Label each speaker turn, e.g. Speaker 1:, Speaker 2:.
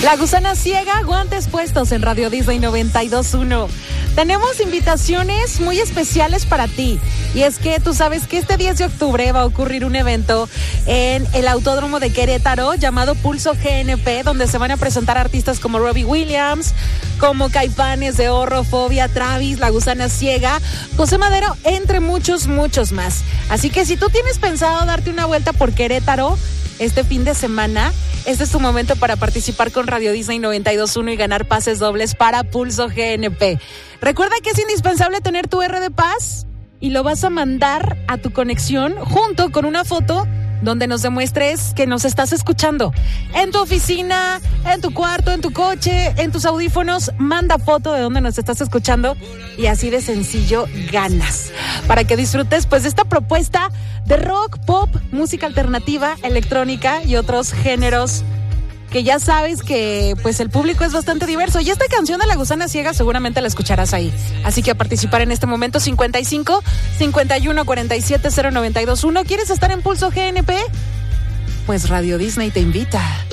Speaker 1: La Gusana Ciega, guantes puestos en Radio Disney 92.1. Tenemos invitaciones muy especiales para ti. Y es que tú sabes que este 10 de octubre va a ocurrir un evento en el Autódromo de Querétaro llamado Pulso GNP, donde se van a presentar artistas como Robbie Williams, como Caifanes, de Horror, Fobia, Travis, La Gusana Ciega, José Madero, entre muchos, muchos más. Así que si tú tienes pensado darte una vuelta por Querétaro este fin de semana, este es tu momento para participar con Radio Disney 92.1 y ganar pases dobles para Pulso GNP. Recuerda que es indispensable tener tu R de Paz y lo vas a mandar a tu conexión junto con una foto donde nos demuestres que nos estás escuchando. En tu oficina, en tu cuarto, en tu coche, en tus audífonos, manda foto de donde nos estás escuchando y así de sencillo ganas. Para que disfrutes pues de esta propuesta de rock, pop, música alternativa, electrónica y otros géneros que ya sabes que pues el público es bastante diverso. Y esta canción de La Gusana Ciega seguramente la escucharás ahí. Así que a participar en este momento 55 51 47 0921. ¿Quieres estar en Pulso GNP? Pues Radio Disney te invita.